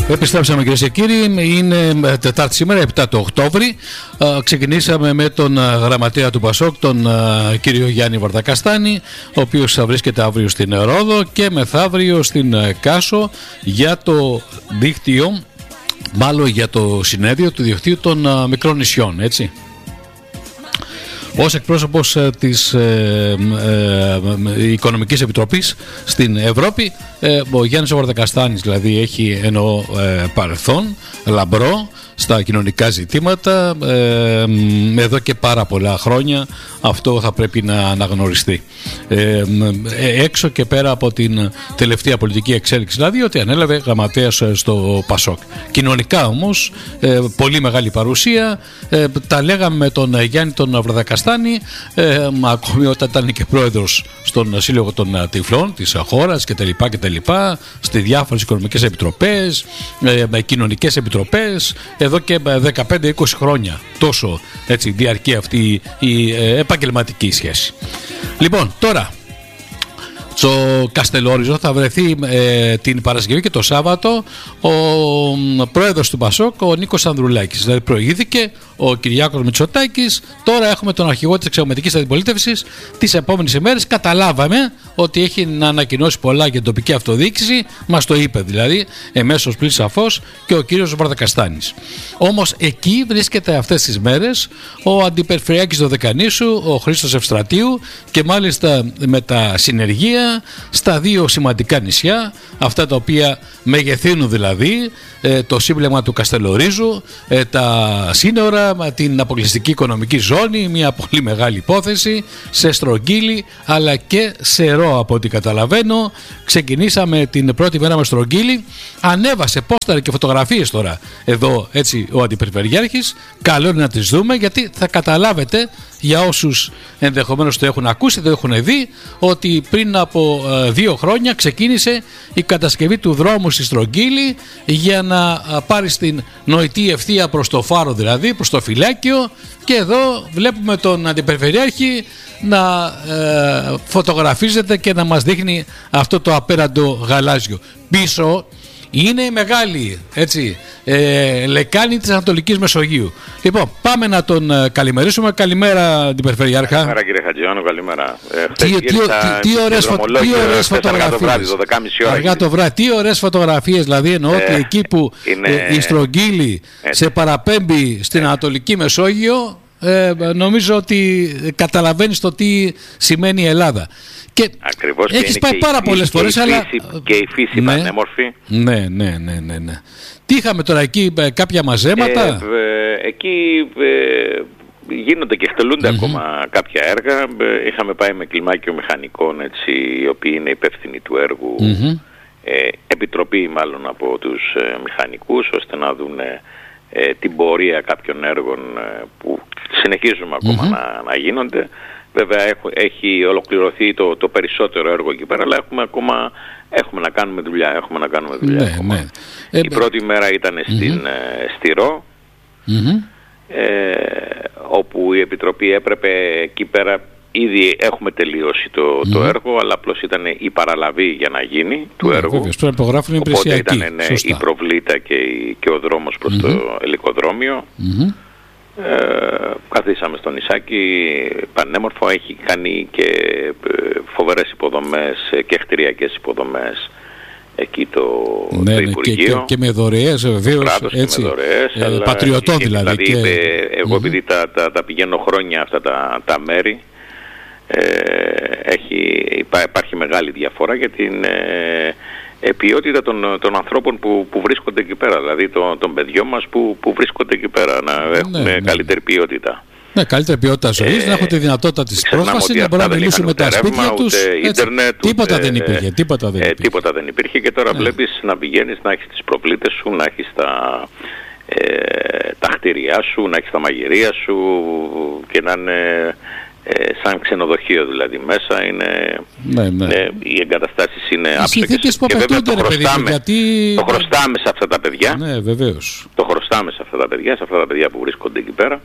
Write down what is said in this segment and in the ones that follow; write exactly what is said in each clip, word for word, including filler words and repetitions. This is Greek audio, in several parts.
Επιστρέψαμε κυρίες και κύριοι, είναι Τετάρτη σήμερα, επτά του Οκτώβρη. Ξεκινήσαμε με τον γραμματέα του Πασόκ, τον κύριο Γιάννη Βαρδακαστάνη, ο οποίος θα βρίσκεται αύριο στην Ρόδο και μεθαύριο στην Κάσο για το δίκτυο, μάλλον για το συνέδριο του δικτύου των μικρών νησιών, έτσι. Ως εκπρόσωπος της ε, ε, ε, Οικονομικής Επιτροπής στην Ευρώπη, ε, ο Γιάννης Βαρδακαστάνης δηλαδή έχει εννοώ ε, παρελθόν λαμπρό στα κοινωνικά ζητήματα, ε, εδώ και πάρα πολλά χρόνια αυτό θα πρέπει να αναγνωριστεί. Ε, έξω και πέρα από την τελευταία πολιτική εξέλιξη, δηλαδή ότι ανέλαβε γραμματέας στο Πασόκ. Κοινωνικά όμως ε, πολύ μεγάλη παρουσία, ε, τα λέγαμε με τον Γιάννη τον Βαρδακαστάνη ε, ακόμη όταν ήταν και πρόεδρος στον Σύλλογο των Τυφλών της χώρας κτλ, κτλ, στις διάφορες οικονομικές επιτροπές, ε, με κοινωνικές επιτροπές, εδώ και δεκαπέντε είκοσι χρόνια τόσο έτσι διαρκεί αυτή η ε, επαγγελματική σχέση. Λοιπόν, τώρα στο Καστελόριζο θα βρεθεί ε, την Παρασκευή και το Σάββατο ο πρόεδρος του Πασόκ, ο Νίκος Ανδρουλάκης. Δηλαδή προηγήθηκε ο Κυριάκος Μητσοτάκης, τώρα έχουμε τον αρχηγό της εξαγωματικής αντιπολίτευσης. Τις επόμενες ημέρες καταλάβαμε ότι έχει να ανακοινώσει πολλά για την τοπική αυτοδιοίκηση, μας το είπε δηλαδή εμέσως πλήρως σαφώς και ο κύριος Βαρδακαστάνης. Όμως εκεί βρίσκεται αυτές τις μέρες ο αντιπεριφερειάρχης Δωδεκανήσου, ο Χρήστος Ευστρατείου, και μάλιστα με τα συνεργεία στα δύο σημαντικά νησιά, αυτά τα οποία μεγεθύνουν δηλαδή ε, το σύμπλεγμα του Καστελορίζου, ε, τα σύνορα, την αποκλειστική οικονομική ζώνη, μια πολύ μεγάλη υπόθεση, σε Στρογγύλη αλλά και σε Ρο από ό,τι καταλαβαίνω. Ξεκινήσαμε την πρώτη μέρα με Στρογγύλη, ανέβασε πόσταρ και φωτογραφίες τώρα εδώ έτσι ο αντιπεριφερειάρχης. Καλό είναι να τις δούμε, γιατί θα καταλάβετε, για όσους ενδεχομένως το έχουν ακούσει, το έχουν δει, ότι πριν από ε, δύο χρόνια ξεκίνησε η κατασκευή του δρόμου στη Στρογγύλη για να ε, πάρει στην νοητή ευθεία προς το Φάρο, δηλαδή προς το Φυλάκιο, και εδώ βλέπουμε τον αντιπεριφερειάρχη να ε, φωτογραφίζεται και να μας δείχνει αυτό το απέραντο γαλάζιο. Πίσω είναι η μεγάλη έτσι, ε, λεκάνη της Ανατολικής Μεσογείου. Λοιπόν, πάμε να τον ε, καλημερίσουμε. Καλημέρα, αντιπεριφερειάρχα. Καλημέρα, κύριε Χατζιάνο, καλημέρα. Ε, τι, τι, τι, τι ωραίες, φω, τι ωραίες φωτογραφίες. Αργά το βράδυ. Τι ωραίες φωτογραφίες, δηλαδή εννοώ ότι ε, εκεί που είναι, ε, η Στρογγύλη ε, σε παραπέμπει στην ε, Ανατολική Μεσόγειο, ε, νομίζω ότι καταλαβαίνεις το τι σημαίνει η Ελλάδα. Και ακριβώς, έχεις και πάει πάρα πολλές φορές, αλλά και η φύση ναι, πανέμορφη. Ναι, ναι, ναι, ναι, ναι. Τι είχαμε τώρα εκεί, κάποια μαζέματα? Ε, ε, εκεί ε, γίνονται και εκτελούνται mm-hmm. ακόμα κάποια έργα. Ε, είχαμε πάει με κλιμάκιο μηχανικών, έτσι, οι οποίοι είναι υπεύθυνοι του έργου, mm-hmm. ε, επιτροπή μάλλον από τους ε, μηχανικούς, ώστε να δουν ε, την πορεία κάποιων έργων ε, που συνεχίζουμε ακόμα mm-hmm. να, να γίνονται. Βέβαια έχω, έχει ολοκληρωθεί το, το περισσότερο έργο εκεί πέρα, αλλά έχουμε ακόμα έχουμε να κάνουμε δουλειά. Έχουμε να κάνουμε δουλειά ναι, ακόμα. Ναι. Η ε, πρώτη μέρα ήταν mm-hmm. στην ε, στη Ρο, mm-hmm. ε, όπου η Επιτροπή έπρεπε εκεί πέρα, ήδη έχουμε τελειώσει το, mm-hmm. το έργο, αλλά απλώς ήταν η παραλαβή για να γίνει του ναι, έργου. Βέβαιος, πρέπει να υπογράφουν οπότε ήταν ναι, η προβλήτα και, η, και ο δρόμος προς mm-hmm. το ελικοδρόμιο. Mm-hmm. Ε, καθίσαμε στο νησάκι, πανέμορφο, έχει κάνει και φοβερές υποδομές και κτηριακές υποδομές εκεί το, ναι, το ναι, Υπουργείο. Και, και, και με δωρεές βεβαίως, έτσι, με δωρεές, ε, αλλά πατριωτών και, δηλαδή. δηλαδή και... εγώ mm-hmm. επειδή τα, τα, τα πηγαίνω χρόνια αυτά τα, τα μέρη, ε, έχει, υπάρχει μεγάλη διαφορά για την ε, ε, ποιότητα των, των ανθρώπων που, που βρίσκονται εκεί πέρα, δηλαδή των, των παιδιών μας που, που βρίσκονται εκεί πέρα, να έχουν ναι, καλύτερη ναι. ποιότητα. Ναι, καλύτερη ποιότητα ζωής, ε, να έχουν τη δυνατότητα της πρόσβασης, να μπορούν να μιλήσουν με τα σπίτια τους. Ίντερνετ, τίποτα ούτε, δεν υπήρχε. Τίποτα δεν, ε, υπήρχε. Τίποτα δεν υπήρχε και τώρα ναι. βλέπεις να πηγαίνεις, να έχεις τις προβλήτες σου, να έχεις τα, ε, τα κτίρια σου, να έχεις τα μαγειρία σου και να είναι ε, σαν ξενοδοχείο δηλαδή μέσα. Είναι, ναι, ναι. Ε, οι εγκαταστάσεις είναι άψογες και βέβαια το χρωστάμε, γιατί... το χρωστάμε σε αυτά τα παιδιά. Ναι, βεβαίως. Το χρωστάμε σε αυτά τα παιδιά, σε αυτά τα παιδιά που βρίσκονται εκεί πέρα.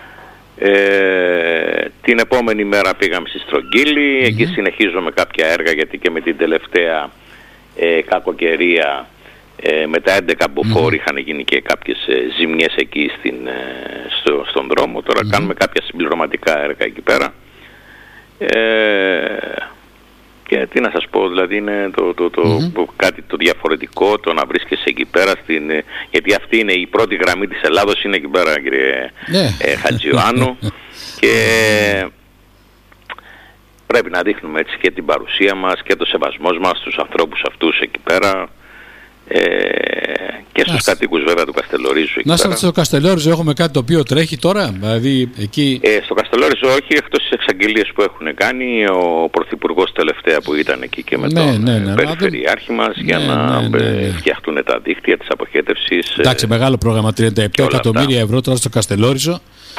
Ε, την επόμενη μέρα πήγαμε στη Στρογγύλη, mm-hmm. εκεί συνεχίζουμε κάποια έργα, γιατί και με την τελευταία ε, κακοκαιρία Ε, με τα έντεκα μποφόρ mm. είχαν γίνει και κάποιες ε, ζημιές εκεί στην, ε, στο, στον δρόμο. Τώρα mm. κάνουμε κάποια συμπληρωματικά έργα εκεί πέρα. Ε, και τι να σας πω, δηλαδή είναι το, το, το, mm-hmm. το, κάτι το διαφορετικό το να βρίσκεσαι εκεί πέρα στην, γιατί αυτή είναι η πρώτη γραμμή της Ελλάδος, είναι εκεί πέρα, κύριε yeah. ε, Χατζιωάννου. Και πρέπει να δείχνουμε έτσι και την παρουσία μας και το σεβασμός μας στους ανθρώπους αυτούς εκεί πέρα. Ε, και στους Άς. κατοίκους βέβαια του Καστελορίζου. Να σας στο Καστελόριζο έχουμε κάτι το οποίο τρέχει τώρα, δηλαδή εκεί... Ε, στο Καστελόριζο όχι, εκτός τις εξαγγελίες που έχουν κάνει ο Πρωθυπουργός τελευταία που ήταν εκεί και με ναι, τον ναι, ναι, Περιφερειάρχη ναι, μας ναι, για να ναι, ναι, ναι. φτιαχτούν τα δίκτυα της αποχέτευσης. Εντάξει, μεγάλο πρόγραμμα, τριάντα επτά εκατομμύρια ευρώ τώρα στο Καστελόριζο.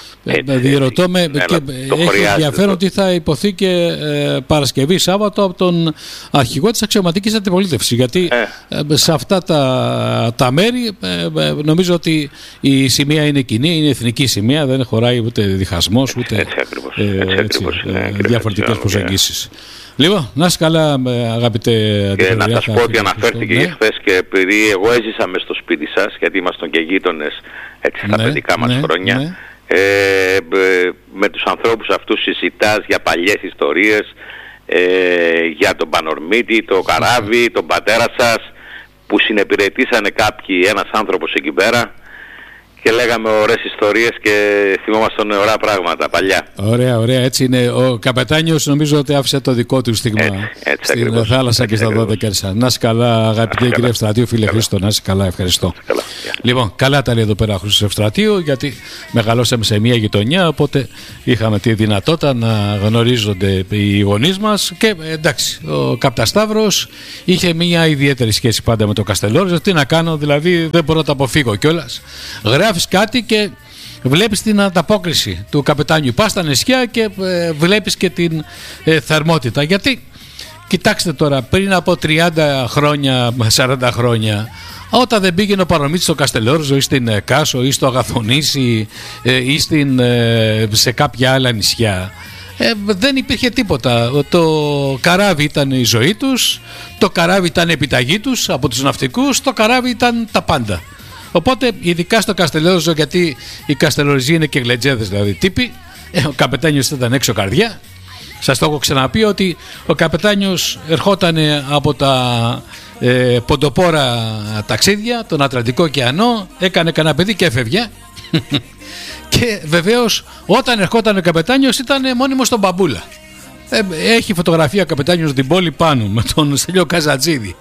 Διερωτώ με και έχει ενδιαφέρον τι θα υποθεί και ε, Παρασκευή Σάββατο από τον αρχηγό της αξιωματικής αντιπολίτευσης, γιατί ε. Ε, σε αυτά τα, τα μέρη ε, ε, νομίζω ότι η σημαία είναι κοινή, είναι εθνική σημαία, δεν χωράει ούτε διχασμός ούτε έτσι ακριβώς, ε, έτσι ακριβώς, ε, ναι, διαφορετικές προσεγγίσεις. Λοιπόν, να είσαι καλά αγαπητέ και να σας πω ότι αναφέρθηκε ναι. χθες και επειδή εγώ έζησα μες στο σπίτι σας, γιατί ήμασταν και γείτονες έτσι στα ναι, παιδικά μας ναι, χρόνια ναι. Ε, με τους ανθρώπους αυτούς συζητάς για παλιές ιστορίες, ε, για τον Πανορμίτη, το Καράβι, τον πατέρα σας που συνεπηρετήσανε κάποιοι, ένας άνθρωπος εκεί πέρα και λέγαμε ωραίες ιστορίες και θυμόμασταν ωραία πράγματα παλιά. Ωραία, ωραία, έτσι είναι. Ο Καπετάνιος νομίζω ότι άφησε το δικό του στιγμά έτσι, έτσι στην ακριβώς, θάλασσα έτσι, και στα δώδεκα. Να είσαι καλά αγαπητέ κύριε Ευστρατείου, φίλε Χρήστο, να είσαι καλά, ευχαριστώ. Καλά, λοιπόν, καλά τα λέει εδώ πέρα ο Χρήστος Ευστρατείου, γιατί μεγαλώσαμε σε μια γειτονιά, οπότε είχαμε τη δυνατότητα να γνωρίζονται οι γονείς μας και εντάξει, ο Καπτασταύρος είχε μια ιδιαίτερη σχέση πάντα με το Καστελόριζο. Τι να κάνω, δηλαδή δεν μπορώ να το αποφύγω κιόλας. Γράφεις κάτι και βλέπεις την ανταπόκριση του καπετάνιου. Πας στα νησιά και ε, βλέπεις και την ε, θερμότητα. Γιατί, κοιτάξτε τώρα, πριν από τριάντα χρόνια, σαράντα χρόνια, όταν δεν πήγαινε ο Παρομήτης στο Καστελόριζο ή στην ε, Κάσο ή στο Αγαθονήσι ε, ή στην, ε, σε κάποια άλλα νησιά, ε, δεν υπήρχε τίποτα. Το καράβι ήταν η ζωή τους, το καράβι ήταν η επιταγή τους από τους ναυτικούς, το καράβι ήταν τα πάντα. Οπότε, ειδικά στο Καστελόριζο, γιατί οι Καστελοριζοί είναι και γλεντζέδες, δηλαδή τύποι, ο καπετάνιος ήταν έξω καρδιά. Σας το έχω ξαναπεί ότι ο καπετάνιος ερχόταν από τα ε, ποντοπόρα ταξίδια, τον Ατλαντικό ωκεανό, έκανε κανένα παιδί και έφευγε. Και βεβαίως, όταν ερχόταν ο καπετάνιος, ήταν μόνιμος στον μπαμπούλα. Έχει φωτογραφία ο καπετάνιος στην πόλη πάνω με τον Στέλιο Καζατζίδη.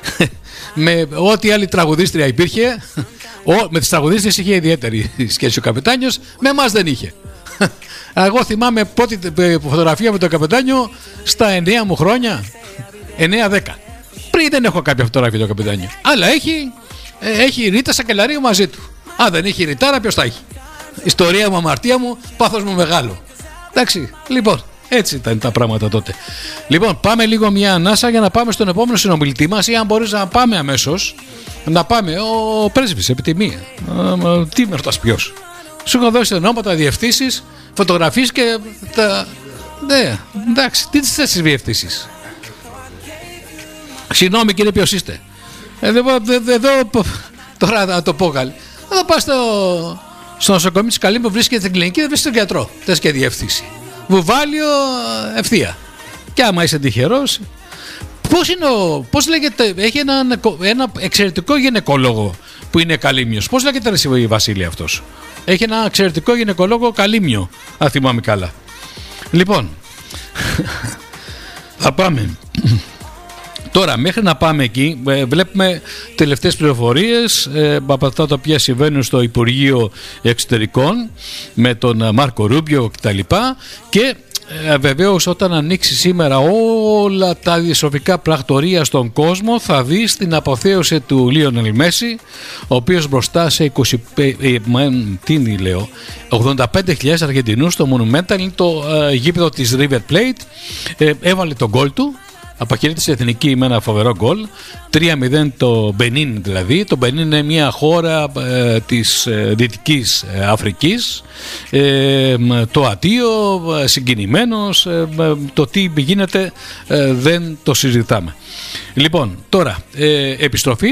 Με ό,τι άλλη τραγουδίστρια υπήρχε, ο, με τις τραγουδίστριες είχε ιδιαίτερη σχέση ο καπετάνιος, με εμάς δεν είχε. Εγώ θυμάμαι πρώτη φωτογραφία με τον καπετάνιο στα εννέα μου χρόνια, εννέα δέκα. Πριν δεν έχω κάποια φωτογραφία με τον καπετάνιο. Αλλά έχει, έχει Ρίτα Σακελαρίου μαζί του. Αν δεν έχει Ριτάρα, ποιος θα έχει? Ιστορία μου, αμαρτία μου, πάθος μου μεγάλο. Εντάξει, λοιπόν. Έτσι ήταν τα πράγματα τότε. Λοιπόν, πάμε λίγο μια ανάσα για να πάμε στον επόμενο συνομιλητή μας, ή αν μπορείς να πάμε αμέσως, να πάμε. Ο πρέσβης, επιτιμία. Τι με ρωτάς ποιος? Σου έχω δώσει ονόματα, διευθύνσεις, φωτογραφίες και τα... Ναι, εντάξει, τι θες τις διευθύνσεις? Συγγνώμη κύριε, ποιος είστε? Εδώ, εδώ τώρα να το πω καλή. Εδώ πας στο, στο νοσοκομείο της Καλύμπου, βρίσκεται στην κλινική, δεν βρίσκεται τον γιατρό. Θες και διευθύνση. Βουβάλιο ευθεία. Και άμα είσαι τυχερός, πώς είναι ο, πώς λέγεται, έχει ένα, ένα εξαιρετικό γυναικολόγο που είναι Καλύμιος. Πώς λέγεται ρε η Βασίλη αυτός? Έχει ένα εξαιρετικό γυναικολόγο Καλύμιο, αν θυμάμαι καλά. Λοιπόν, θα πάμε. Τώρα, μέχρι να πάμε εκεί, βλέπουμε τελευταίες πληροφορίες ε, από αυτά τα οποία συμβαίνουν στο Υπουργείο Εξωτερικών με τον Μάρκο Ρούμπιο κτλ. Και ε, βεβαίως όταν ανοίξει σήμερα όλα τα διασοφικά πρακτορία στον κόσμο, θα δεις την αποθέωση του Λίονελ Μέση, ο οποίος μπροστά σε είκοσι πέντε, ε, τι λέω, ογδόντα πέντε χιλιάδες Αργεντινούς στο Monumental, είναι το ε, γήπεδο της River Plate, ε, έβαλε τον γκολ του. Αποχαιρέτησε εθνική με ένα φοβερό γκολ, τρία μηδέν το Μπενίν δηλαδή. Το Μπενίν είναι μια χώρα ε, της ε, Δυτικής ε, Αφρικής. Ε, το αντίο, ε, συγκινημένος, ε, το τι γίνεται ε, δεν το συζητάμε. Λοιπόν, τώρα ε, επιστροφή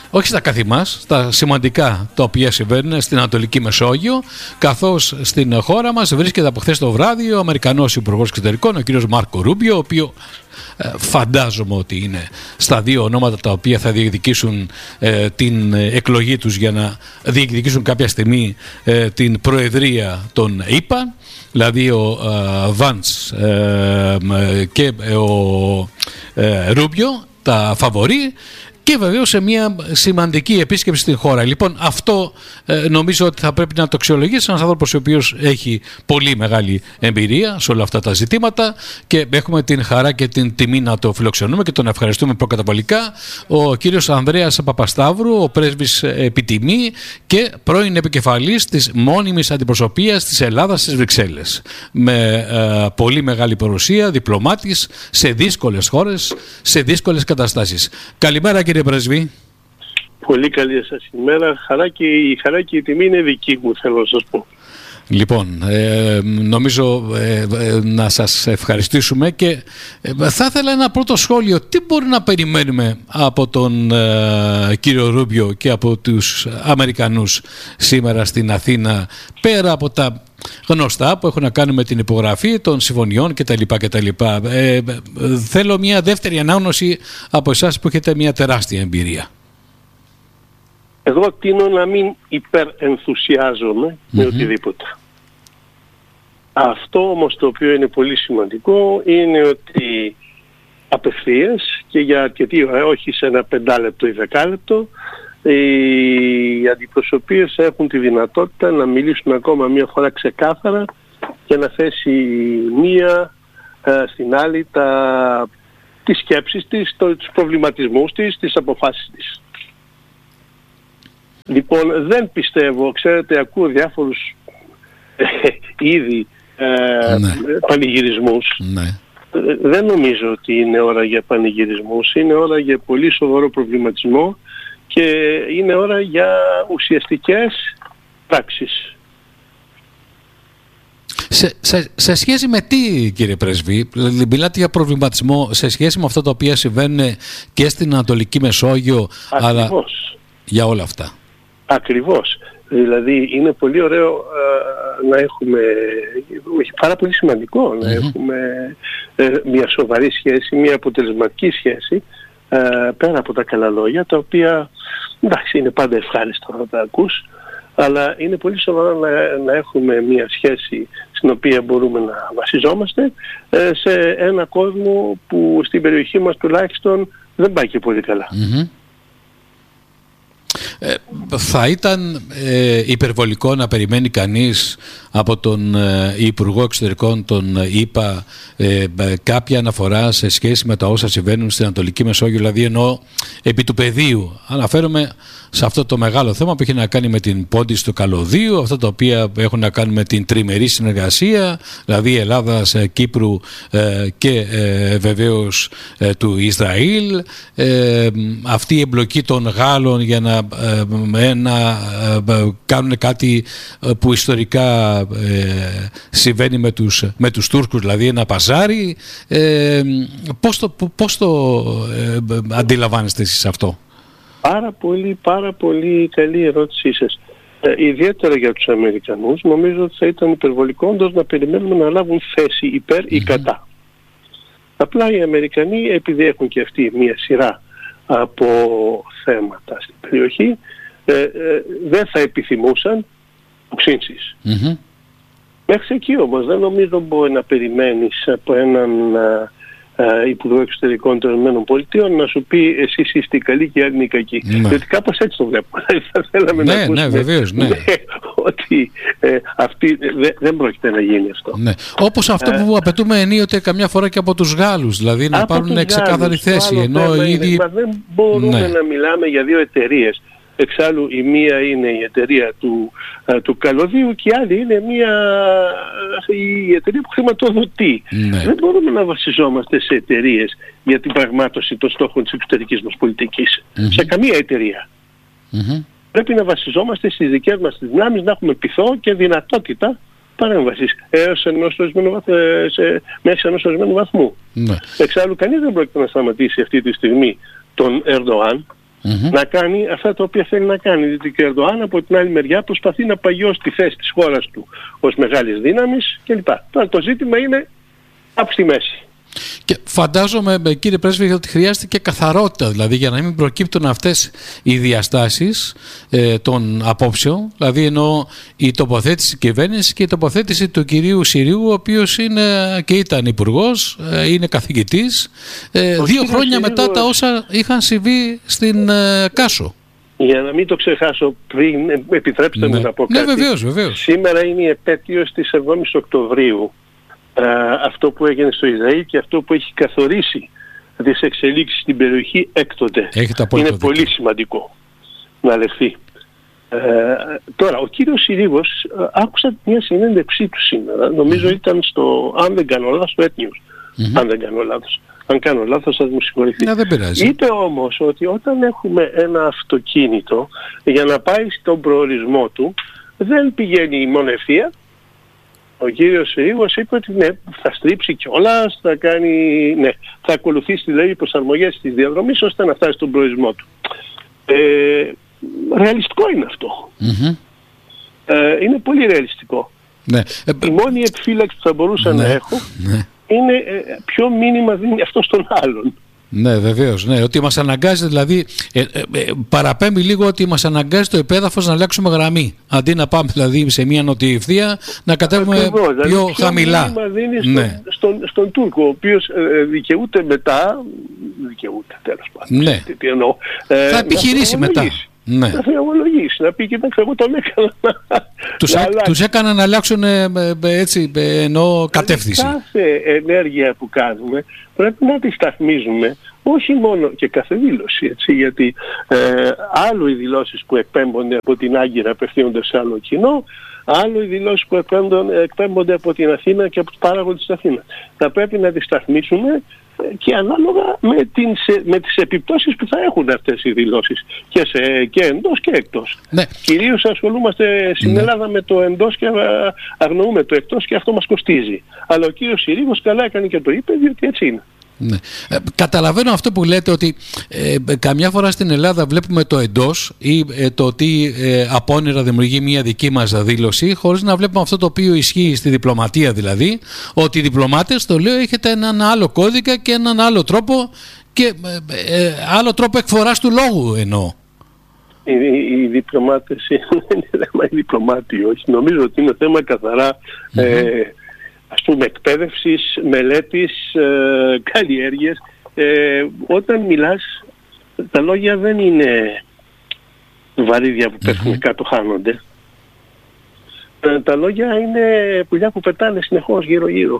όχι στα καθη μας, στα σημαντικά τα οποία συμβαίνουν στην Ανατολική Μεσόγειο, καθώς στην χώρα μας βρίσκεται από χθες το βράδυ ο Αμερικανός Υπουργός Εξωτερικών, ο κύριος Μάρκο Ρούμπιο, ο οποίος φαντάζομαι ότι είναι στα δύο ονόματα τα οποία θα διεκδικήσουν ε, την εκλογή τους για να διεκδικήσουν κάποια στιγμή ε, την προεδρία των ΗΠΑ, δηλαδή ο ε, Βαντς ε, και ο ε, Ρούμπιο, τα φαβορί, και βεβαίως σε μια σημαντική επίσκεψη στην χώρα. Λοιπόν, αυτό ε, νομίζω ότι θα πρέπει να το αξιολογήσει ένας άνθρωπος ο οποίος έχει πολύ μεγάλη εμπειρία σε όλα αυτά τα ζητήματα, και έχουμε την χαρά και την τιμή να το φιλοξενούμε και τον ευχαριστούμε προκαταβολικά. Ο κύριος Ανδρέας Παπασταύρου, ο πρέσβης επιτιμή και πρώην επικεφαλής της μόνιμης αντιπροσωπείας της Ελλάδας στις Βρυξέλλες. Με ε, πολύ μεγάλη παρουσία, διπλωμάτης σε δύσκολες χώρες, σε δύσκολες καταστάσεις. Καλημέρα, κύριε Πρέσβη. Πολύ καλή σας ημέρα. Χαρά και, η χαρά και η τιμή είναι δική μου, θέλω να σας πω. Λοιπόν, ε, νομίζω ε, ε, να σας ευχαριστήσουμε, και ε, θα ήθελα ένα πρώτο σχόλιο. Τι μπορεί να περιμένουμε από τον ε, κύριο Ρούμπιο και από τους Αμερικανούς σήμερα στην Αθήνα, πέρα από τα γνωστά που έχουν να κάνουν με την υπογραφή των συμφωνιών κτλ. κτλ. Ε, ε, θέλω μια δεύτερη ανάγνωση από εσάς που έχετε μια τεράστια εμπειρία. Εγώ τείνω να μην υπερενθουσιάζομαι mm-hmm. με οτιδήποτε. Αυτό όμως το οποίο είναι πολύ σημαντικό είναι ότι απευθείας και για αρκετή ώρα, όχι σε ένα πεντάλεπτο ή δεκάλεπτο, οι αντιπροσωπείες έχουν τη δυνατότητα να μιλήσουν ακόμα μία φορά ξεκάθαρα και να θέσει μία ε, στην άλλη τα, τις σκέψεις της, το, τους προβληματισμούς της, τις αποφάσεις της. Λοιπόν, δεν πιστεύω, ξέρετε, ακούω διάφορους ε, ήδη ε, ναι. πανηγυρισμούς. Ναι. Δεν νομίζω ότι είναι ώρα για πανηγυρισμούς, είναι ώρα για πολύ σοβαρό προβληματισμό και είναι ώρα για ουσιαστικές πράξεις. Σε, σε, σε σχέση με τι, κύριε Πρέσβη, μιλάτε για προβληματισμό σε σχέση με αυτά τα οποία συμβαίνουν και στην Ανατολική Μεσόγειο, ακριβώς, αλλά για όλα αυτά. Ακριβώς. Δηλαδή είναι πολύ ωραίο ε, να έχουμε, πάρα πολύ σημαντικό να mm-hmm. έχουμε ε, μια σοβαρή σχέση, μια αποτελεσματική σχέση, ε, πέρα από τα καλά λόγια, τα οποία εντάξει είναι πάντα ευχάριστο να τα ακούς, αλλά είναι πολύ σοβαρό να, να έχουμε μια σχέση στην οποία μπορούμε να βασιζόμαστε ε, σε ένα κόσμο που στην περιοχή μας τουλάχιστον δεν πάει και πολύ καλά. Mm-hmm. Ε, θα ήταν ε, υπερβολικό να περιμένει κανείς από τον ε, Υπουργό Εξωτερικών των ΗΠΑ ε, ε, κάποια αναφορά σε σχέση με τα όσα συμβαίνουν στην Ανατολική Μεσόγειο, δηλαδή εννοώ επί του πεδίου? Αναφέρομαι σε αυτό το μεγάλο θέμα που έχει να κάνει με την πόντιση του καλωδίου, αυτά τα οποία έχουν να κάνουν με την τριμερή συνεργασία, δηλαδή Ελλάδας, Κύπρου ε, και ε, βεβαίως ε, του Ισραήλ, ε, αυτή η εμπλοκή των Γάλλων για να, ε, να ε, κάνουν κάτι που ιστορικά ε, συμβαίνει με τους, με τους Τούρκους, δηλαδή ένα παζάρι. Ε, πώς το, πώς το ε, αντιλαμβάνεστε εσείς αυτό? Πάρα πολύ, πάρα πολύ καλή ερώτησή σας. Ε, ιδιαίτερα για τους Αμερικανούς, νομίζω ότι θα ήταν υπερβολικό όντως να περιμένουμε να λάβουν θέση υπέρ ή κατά. Απλά οι Αμερικανοί, επειδή έχουν και αυτοί μία σειρά από θέματα στην περιοχή, ε, ε, δεν θα επιθυμούσαν οξύνσεις. Mm-hmm. Μέχρι εκεί όμως δεν νομίζω μπορεί να περιμένεις από έναν Uh, Υπουργό Εξωτερικών των ΗΠΑ να σου πει εσείς είστε καλοί και οι άλλοι είναι κακοί. Ναι. Διότι κάπως έτσι το βλέπουμε. Θα θέλαμε ναι, να ακούσουμε ναι, βεβαίως, ναι. ότι ε, αυτή, δε, δεν πρόκειται να γίνει αυτό. Ναι. Όπως αυτό uh, που απαιτούμε ενίοτε καμιά φορά και από τους Γάλλους, δηλαδή να πάρουν ξεκάθαρη θέση. Ενώ ήδη... είναι, μα δεν μπορούμε ναι. να μιλάμε για δύο εταιρείες. Εξάλλου η μία είναι η εταιρεία του, α, του καλωδίου και η άλλη είναι μια, η εταιρεία που χρηματοδοτεί. Ναι. Δεν μπορούμε να βασιζόμαστε σε εταιρείες για την πραγμάτωση των στόχων της εξωτερικής μας πολιτικής. Mm-hmm. Σε καμία εταιρεία. Mm-hmm. Πρέπει να βασιζόμαστε στις δικές μας τις δυνάμεις, να έχουμε πειθό και δυνατότητα παρέμβασης έως ενός ορισμένου βαθ, σε, μέχρι ενός ορισμένου βαθμού. Ναι. Εξάλλου κανείς δεν πρόκειται να σταματήσει αυτή τη στιγμή τον Ερντογάν. mm-hmm. να κάνει αυτά τα οποία θέλει να κάνει. Διότι ο Ερντοάν από την άλλη μεριά προσπαθεί να παγιώσει τη θέση της χώρας του ως μεγάλης δύναμης κλπ. Τώρα το ζήτημα είναι από στη μέση. Και φαντάζομαι, κύριε Πρέσβη, ότι χρειάζεται και καθαρότητα, δηλαδή για να μην προκύπτουν αυτές οι διαστάσεις ε, των απόψεων, δηλαδή εννοώ η τοποθέτηση της κυβέρνησης και η τοποθέτηση του κυρίου Συριού, ο οποίος είναι και ήταν υπουργός, ε, είναι καθηγητής, ε, δύο χρόνια μετά Συρίου... τα όσα είχαν συμβεί στην ε, Κάσο. Για να μην το ξεχάσω πριν, επιτρέψτε ναι. μου να πω ναι, κάτι. Βεβαίως, βεβαίως. Σήμερα είναι η επέτειος της εβδόμης Οκτωβρίου. Uh, αυτό που έγινε στο Ισραήλ και αυτό που έχει καθορίσει τις εξελίξεις στην περιοχή έκτοτε. Είναι πολύ δίκιο. Σημαντικό να λεχθεί. Uh, τώρα, ο κύριος Συρίγος, uh, άκουσα μια συνέντευξή του σήμερα, νομίζω mm-hmm. ήταν στο, αν δεν κάνω λάθος, στο Ethnios. Mm-hmm. Αν δεν κάνω λάθος. Αν κάνω λάθος θα μου συγχωρηθεί. Να, δεν πειράζει. Είπε όμως ότι όταν έχουμε ένα αυτοκίνητο για να πάει στον προορισμό του, δεν πηγαίνει μόνο ευθεία. Ο κύριος Συρίγος είπε ότι ναι, θα στρίψει κιόλας, θα κάνει, ναι, θα ακολουθήσει δηλαδή προσαρμογές της διαδρομής ώστε να φτάσει στον προορισμό του. Ε, ρεαλιστικό είναι αυτό. Mm-hmm. Ε, είναι πολύ ρεαλιστικό. Ναι. Η μόνη επιφύλαξη που θα μπορούσα ναι. να έχω ναι. είναι ε, ποιο μήνυμα δίνει αυτό στον άλλον. Ναι, βεβαίως. Ναι. Ότι μας αναγκάζει, δηλαδή, ε, ε, ε, παραπέμπει λίγο ότι μας αναγκάζει το επέδαφος να αλλάξουμε γραμμή. Αντί να πάμε δηλαδή σε μια νοτιευθεία, να κατέβουμε Ακριβώς, πιο δηλαδή, χαμηλά. Ποιο μήνυμα δίνει ναι. στον, στον, στον Τούρκο, ο οποίος ε, δικαιούται μετά, δικαιούται τέλος πάντων, ναι. τι, τι εννοώ, ε, θα επιχειρήσει μετά. Ναι. Να θεομολογήσει, να πει και δεν ξέρω, τον έκανα τους, να έ, τους έκανα να αλλάξουν ε, ε, έτσι, ε, εννοώ κατεύθυνση. Κάθε ενέργεια που κάνουμε πρέπει να τη σταθμίζουμε, όχι μόνο και κάθε δήλωση, έτσι, γιατί ε, άλλο οι δηλώσεις που εκπέμπονται από την Άγκυρα απευθύνονται σε άλλο κοινό, άλλο οι δηλώσεις που εκπέμπονται από την Αθήνα και από τους παράγοντες της Αθήνας. Θα πρέπει να τις σταθμίσουμε και ανάλογα με, την, με τις επιπτώσεις που θα έχουν αυτές οι δηλώσεις και, σε, και εντός και εκτός. Ναι. Κυρίως ασχολούμαστε στην ναι. Ελλάδα με το εντός και αγνοούμε το εκτός και αυτό μας κοστίζει. Αλλά ο κύριος Συρίγος καλά έκανε και το είπε, διότι έτσι είναι. Ναι. Ε, καταλαβαίνω αυτό που λέτε ότι ε, καμιά φορά στην Ελλάδα βλέπουμε το εντός ή ε, το τι ε, απόνερα δημιουργεί μια δική μας δήλωση, χωρίς να βλέπουμε αυτό το οποίο ισχύει στη διπλωματία, δηλαδή ότι οι διπλωμάτες, το λέω, έχετε έναν άλλο κώδικα και έναν άλλο τρόπο και ε, ε, άλλο τρόπο εκφοράς του λόγου εννοώ. Οι, οι, οι διπλωμάτες είναι θέμα οι διπλωμάτοι, όχι. Νομίζω ότι είναι θέμα καθαρά mm-hmm. ε, ας πούμε εκπαίδευσης, μελέτης, ε, καλλιέργειας. Ε, όταν μιλάς, τα λόγια δεν είναι βαρύδια που πέφτουν mm-hmm. κάτω, χάνονται. Ε, τα λόγια είναι πουλιά που πετάνε συνεχώς γύρω-γύρω.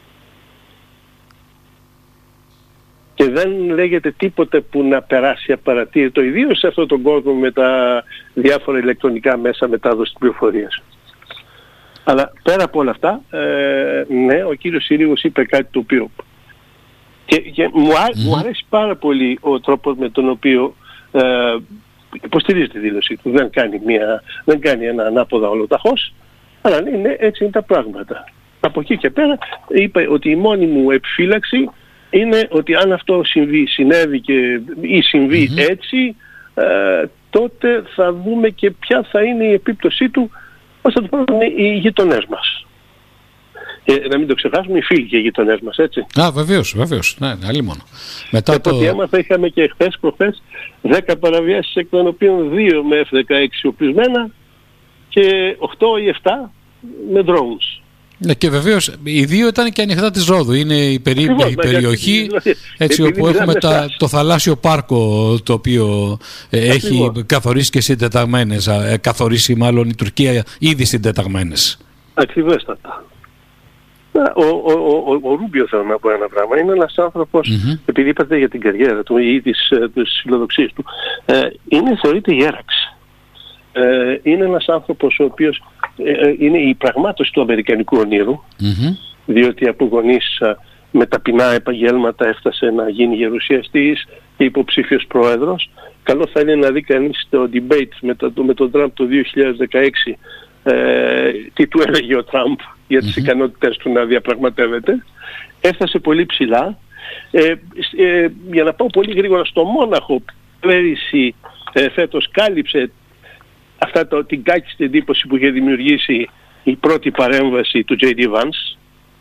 Και δεν λέγεται τίποτε που να περάσει απαρατήρητο, ιδίως σε αυτόν τον κόσμο με τα διάφορα ηλεκτρονικά μέσα μετάδοσης πληροφορίας. Αλλά πέρα από όλα αυτά, ε, ναι, ο κύριος Συρίγος είπε κάτι το οποίο... Και, και μου, α, mm. μου αρέσει πάρα πολύ ο τρόπος με τον οποίο ε, υποστηρίζει τη δήλωση του. Δεν κάνει, μια, δεν κάνει ένα ανάποδα ολοταχώς, αλλά ναι, ναι, έτσι είναι τα πράγματα. Από εκεί και πέρα είπε ότι η μόνη μου επιφύλαξη είναι ότι αν αυτό συμβεί, συνέβη και, ή συμβεί mm-hmm. έτσι, ε, τότε θα δούμε και ποια θα είναι η επίπτωσή του, ώστε το πρώτο είναι οι γειτονές μας. Ε, να μην το ξεχάσουμε, οι φίλοι και οι γειτονές μας, έτσι. Α, βεβαίως, βεβαίως. Ναι, άλλη μόνο. Μετά και το... από ό,τι έμαθα, είχαμε και χθες προχθές δέκα παραβιάσεις, εκ των οποίων δύο με εφ δεκαέξι οπλισμένα και οκτώ ή επτά με drones. Ναι, και βεβαίως οι δύο ήταν και ανοιχτά της Ρόδου. Είναι η, περί... η περιοχή έτσι, όπου έχουμε τα... το θαλάσσιο πάρκο, το οποίο ε, έχει καθορίσει και συντεταγμένες, ε, καθορίσει μάλλον η Τουρκία ήδη συντεταγμένες. Ακριβέστατα. Ο, ο, ο, ο, ο Ρούμπιο, θέλω να πω ένα πράγμα, είναι ένας άνθρωπος, mm-hmm. επειδή είπατε για την καριέρα του ή τις, τις φιλοδοξίες του, ε, είναι, θεωρείται γέραξη. Ε, είναι ένας άνθρωπος ο οποίος ε, είναι η πραγμάτωση του αμερικανικού ονείρου, mm-hmm. διότι από γονείς με ταπεινά επαγγέλματα έφτασε να γίνει γερουσιαστής και υποψήφιος πρόεδρος. Καλό θα είναι να δει κανείς το debate με, το, με τον Τραμπ το δύο χιλιάδες δεκαέξι, ε, τι του έλεγε ο Τραμπ για τις mm-hmm. ικανότητες του να διαπραγματεύεται. Έφτασε πολύ ψηλά. Ε, ε, για να πάω πολύ γρήγορα, στο Μόναχο πέρυσι, ε, φέτος κάλυψε αυτά το, την κάκιστη εντύπωση που είχε δημιουργήσει η πρώτη παρέμβαση του τζέι ντι Vance.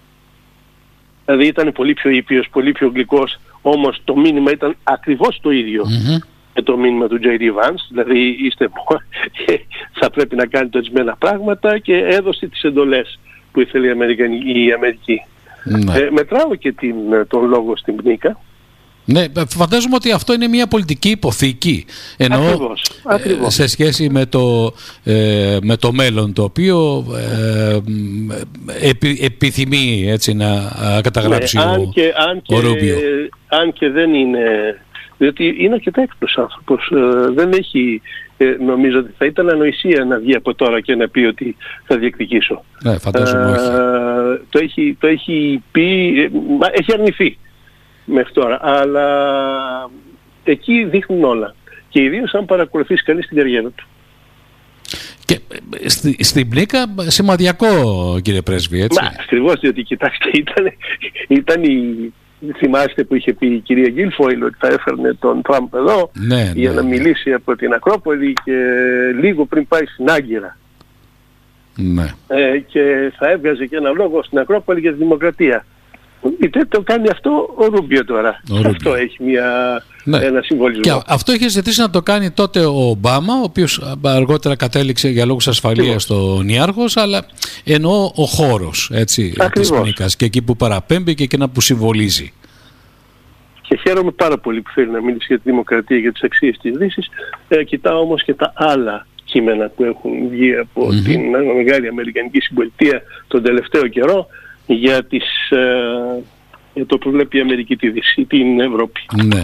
Δηλαδή ήταν πολύ πιο ήπιος, πολύ πιο γλυκός, όμως το μήνυμα ήταν ακριβώς το ίδιο mm-hmm. με το μήνυμα του τζέι ντι Vance. Δηλαδή είστε, θα πρέπει να κάνετε ορισμένα πράγματα, και έδωσε τις εντολές που ήθελε η, Αμερικανική, η Αμερική. Mm-hmm. Ε, μετράω και την, τον λόγο στην πνίκα. Ναι, φαντάζομαι ότι αυτό είναι μια πολιτική υποθήκη, ενώ ακριβώς, ακριβώς. σε σχέση με το, ε, με το μέλλον, το οποίο ε, επι, επιθυμεί έτσι να καταγράψει ναι, ο, αν και, αν και, ο Ρούμπιο. Αν και δεν είναι, διότι είναι αρκετά έκτος άνθρωπος, ε, δεν έχει, ε, νομίζω ότι θα ήταν ανοησία να βγει από τώρα και να πει ότι θα διεκδικήσω. Ναι, φαντάζομαι όχι. Ε, το, έχει, το έχει πει, ε, έχει αρνηθεί μέχρι τώρα, αλλά εκεί δείχνουν όλα, και ιδίως αν παρακολουθείς κανείς την καριέρα του. Και στη, στην πνίκα σημαδιακό, κύριε Πρέσβη, έτσι. Μα ακριβώς, διότι κοιτάξτε, ήταν, ήταν η, θυμάστε που είχε πει η κυρία Γκίλφοιλ ότι θα έφερνε τον Τραμπ εδώ ναι, για ναι, να ναι. μιλήσει από την Ακρόπολη, και λίγο πριν πάει στην Άγκυρα. Ναι. Ε, και θα έβγαζε και ένα λόγο στην Ακρόπολη για τη δημοκρατία. Είτε το κάνει αυτό ο Ρούμπιο τώρα. Ο Ρούμπιο. Αυτό έχει μια, ναι. ένα συμβολισμό. Και αυτό είχε ζητήσει να το κάνει τότε ο Ομπάμα, ο οποίος αργότερα κατέληξε για λόγους ασφαλείας στο Νιάρχος, αλλά εννοώ ο χώρος έτσι, της πνίκας, και εκεί που παραπέμπει και εκείνα που συμβολίζει. Και χαίρομαι πάρα πολύ που θέλει να μιλήσει για τη δημοκρατία, για τις αξίες της Δύσης. Ε, κοιτάω όμως και τα άλλα κείμενα που έχουν βγει από mm-hmm. την μεγάλη Αμερικανική Συμπολιτεία τον τελευταίο καιρό, για, τις, ε, για το που βλέπει η Αμερική τη Δύση, την Ευρώπη. Ναι.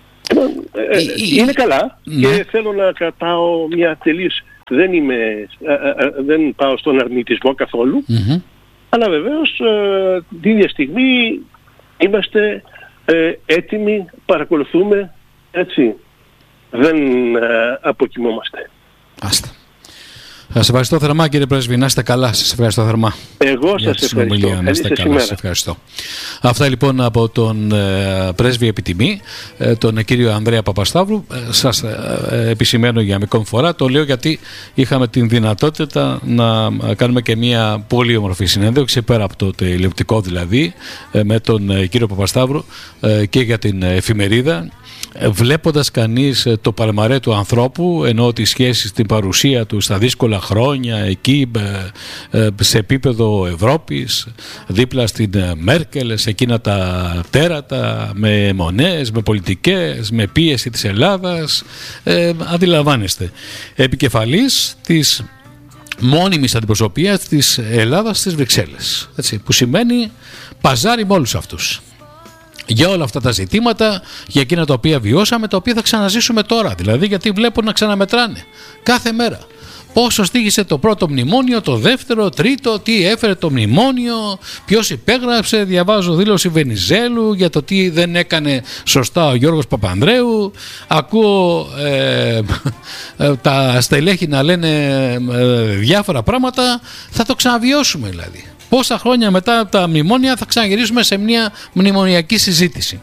Ε, ε, είναι καλά ναι. Και θέλω να κρατάω μια τελείως, δεν, είμαι, ε, ε, δεν πάω στον αρνητισμό καθόλου, mm-hmm. αλλά βεβαίως ε, την ίδια στιγμή είμαστε ε, έτοιμοι, παρακολουθούμε, έτσι, δεν ε, αποκοιμόμαστε. Άστα. Σας ευχαριστώ θερμά, κύριε Πρέσβη, να είστε καλά. Σας ευχαριστώ θερμά. Εγώ σας ευχαριστώ. Να είστε καλά. Σας ευχαριστώ. Αυτά λοιπόν από τον ε, Πρέσβη Επιτιμή, ε, τον κύριο Ανδρέα Παπασταύρου. Ε, σας ε, επισημαίνω για μικρή φορά, το λέω γιατί είχαμε την δυνατότητα να κάνουμε και μια πολύ όμορφη συνέντευξη, πέρα από το τηλεοπτικό δηλαδή, ε, με τον ε, κύριο Παπασταύρου ε, και για την εφημερίδα. Βλέποντας κανείς το παλμαρέ του ανθρώπου, ενώ τις σχέσεις, την παρουσία του στα δύσκολα χρόνια εκεί σε επίπεδο Ευρώπης, δίπλα στην Μέρκελ, σε εκείνα τα τέρατα, με αιμονές, με πολιτικές, με πίεση της Ελλάδας, ε, αντιλαμβάνεστε, επικεφαλής της μόνιμης αντιπροσωπείας της Ελλάδας στις Βρυξέλλες, έτσι, που σημαίνει παζάρι με όλους αυτούς. Για όλα αυτά τα ζητήματα, για εκείνα τα οποία βιώσαμε, τα οποία θα ξαναζήσουμε τώρα. Δηλαδή, γιατί βλέπω να ξαναμετράνε κάθε μέρα. Πόσο στήγησε το πρώτο μνημόνιο, το δεύτερο, τρίτο, τι έφερε το μνημόνιο, ποιος υπέγραψε, διαβάζω δήλωση Βενιζέλου για το τι δεν έκανε σωστά ο Γιώργος Παπανδρέου. Ακούω ε, ε, τα στελέχη να λένε ε, διάφορα πράγματα. Θα το ξαναβιώσουμε δηλαδή. Πόσα χρόνια μετά τα μνημόνια θα ξαναγυρίσουμε σε μια μνημονιακή συζήτηση.